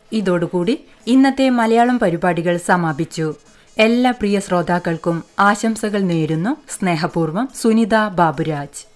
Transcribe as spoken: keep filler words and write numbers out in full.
ഇതോടുകൂടി ഇന്നത്തെ മലയാളം പരിപാടികൾ സമാപിച്ചു. എല്ലാ പ്രിയ ശ്രോതാക്കൾക്കും ആശംസകൾ നേരുന്നു സ്നേഹപൂർവ്വം സുനിത ബാബുരാജ്.